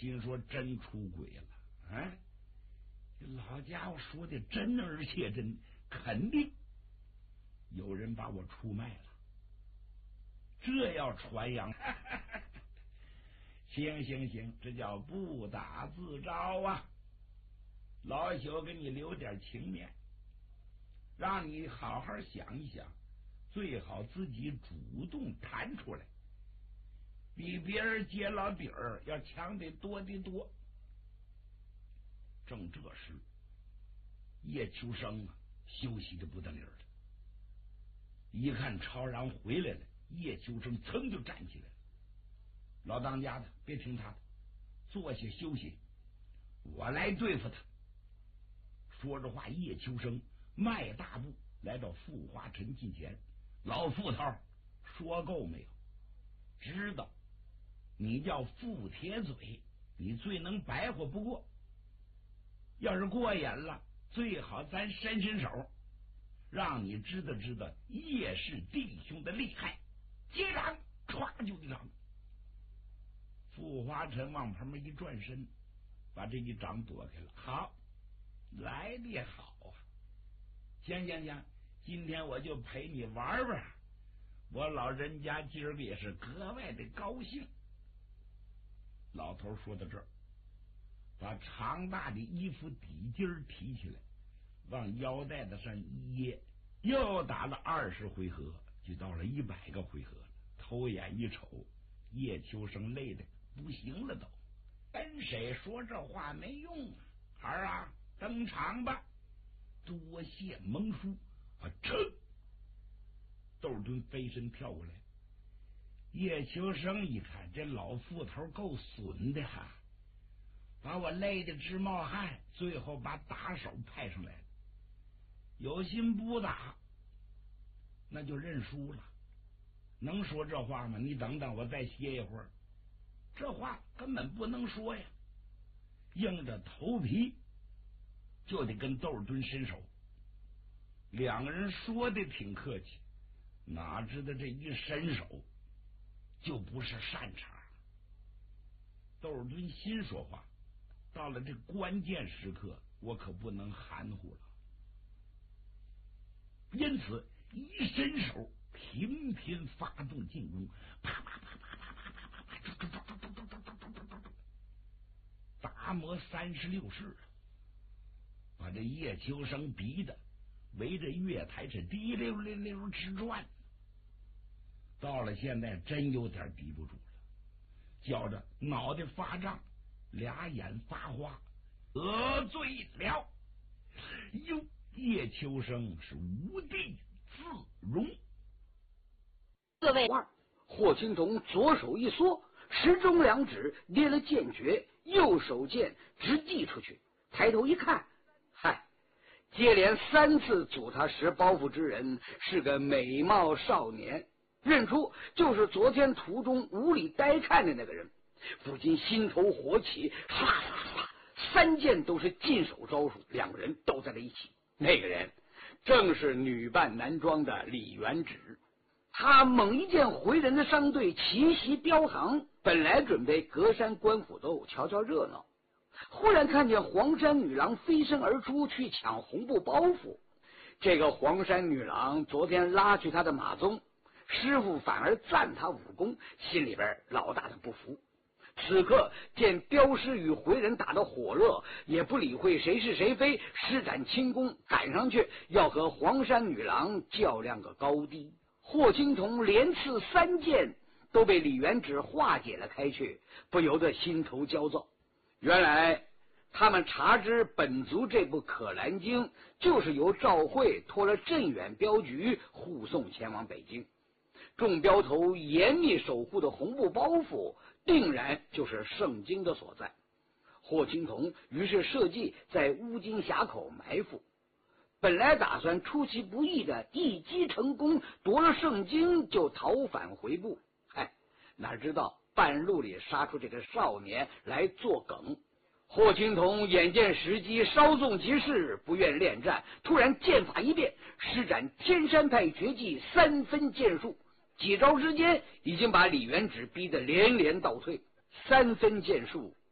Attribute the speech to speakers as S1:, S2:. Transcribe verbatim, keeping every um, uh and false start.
S1: 心说真出轨了，哎，这老家伙说的真而且真，肯定有人把我出卖了。这要传扬，行行行，这叫不打自招啊！老朽给你留点情面，让你好好想一想，最好自己主动谈出来，比别人揭老底儿要强得多得多。正这时，叶秋生啊休息的不得了了，一看超然回来了，叶秋生噌就站起来了。老当家的，别听他的，坐下休息，我来对付他。说着话，叶秋生迈大步来到傅华臣近前。老傅头，说够没有？知道你叫傅铁嘴，你最能白活不过。要是过眼了，最好咱伸伸手，让你知道知道叶氏弟兄的厉害。接掌，唰就一掌。傅华臣往旁边一转身，把这一掌躲开了。好，来的好啊！行行行，今天我就陪你玩玩。我老人家今儿个也是格外的高兴。老头说到这儿，把长大的衣服底襟提起来，往腰带子上一掖，又打了二十回合，就到了一百个回合了。偷眼一瞅，叶秋生累得不行了都，跟谁说这话没用啊！孩儿啊，登场吧！多谢蒙叔啊！噌！窦敦飞身跳过来。叶秋生一看，这老副头够损的哈，把我累得直冒汗，最后把打手派上来了。有心不打，那就认输了。能说这话吗？你等等，我再歇一会儿。这话根本不能说呀，硬着头皮就得跟窦敦伸手。两个人说的挺客气，哪知道这一伸手就不是善茬。窦敦心说话，到了这关键时刻，我可不能含糊了。因此一伸手，频频发动进攻，啪啪啪啪啪啪啪啪啪，达摩三十六式，把这叶秋生逼得围着月台是滴溜溜溜直转。到了现在，真有点抵不住了，叫着脑袋发胀，俩眼发花，得罪了。哟，叶秋生是无地自容。
S2: 各位，霍青桐左手一缩，时中两指捏了剑诀，右手剑直递出去。抬头一看，嗨，接连三次阻他拾包袱之人是个美貌少年，认出就是昨天途中无理呆看的那个人，不禁心头火起，唰唰唰，三剑都是进手招数，两个人都在了一起。那个人正是女扮男装的李元直。他猛一见回人的商队齐齐标行，本来准备隔山观虎斗瞧瞧热闹，忽然看见黄山女郎飞身而出去抢红布包袱。这个黄山女郎昨天拉去他的马鬃，师傅反而赞他武功，心里边老大的不服。此刻见镖师与回人打得火热，也不理会谁是谁非，施展轻功赶上去，要和黄山女郎较量个高低。霍青桐连刺三剑，都被李元直化解了开去，不由得心头焦躁。原来他们查知本族这部《可兰经》就是由赵慧托了镇远镖局护送前往北京，众镖头严密守护的红布包袱定然就是圣经的所在。霍青桐于是设计在乌金峡口埋伏，本来打算出其不意的一击成功，夺了圣经就逃返回部。嗨，哪知道半路里杀出这个少年来作梗。霍青桐眼见时机稍纵即逝，不愿恋战，突然剑法一变，施展天山派绝技三分剑术，几招之间已经把李元直逼得连连倒退。三分剑术